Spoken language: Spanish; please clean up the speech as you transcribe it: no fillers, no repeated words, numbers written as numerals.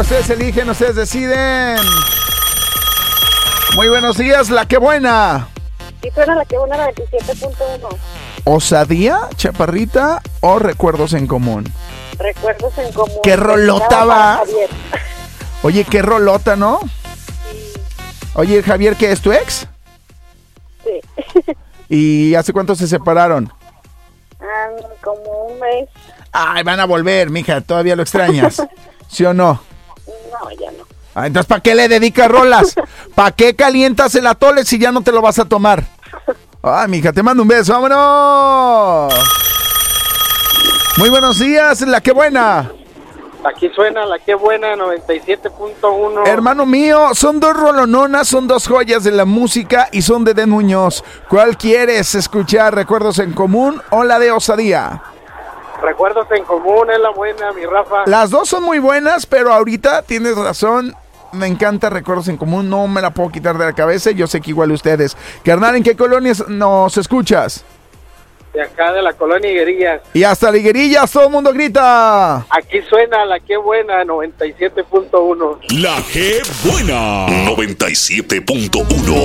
Ustedes eligen, ustedes deciden. Muy buenos días, la que buena. Y suena la que buena 97.1. ¿Osadía, chaparrita o recuerdos en común? Recuerdos en común. ¿Qué rolota va? Javier. Oye, qué rolota, ¿no? Sí. Oye, Javier, ¿qué es tu ex? Sí. ¿Y hace cuánto se separaron? Como un mes. Ay, van a volver, mija, todavía lo extrañas. ¿Sí o no? No, ya no. Ah, entonces, ¿para qué le dedicas rolas? ¿Para qué calientas el atole si ya no te lo vas a tomar? Ay, mija, te mando un beso, vámonos. Muy buenos días, la que buena. Aquí suena la que buena 97.1. Hermano mío, son dos rolononas, son dos joyas de la música y son de Den Muñoz. ¿Cuál quieres escuchar? ¿Recuerdos en común o la de Osadía? Recuerdos en común es la buena, mi Rafa. Las dos son muy buenas, pero ahorita tienes razón. Me encanta Recuerdos en Común, no me la puedo quitar de la cabeza. Yo sé que igual ustedes. Carnal, ¿en qué colonias nos escuchas? De acá de la colonia Higuerillas. Y hasta Liguerillas, todo el mundo grita. Aquí suena la que buena 97.1. La que buena 97.1.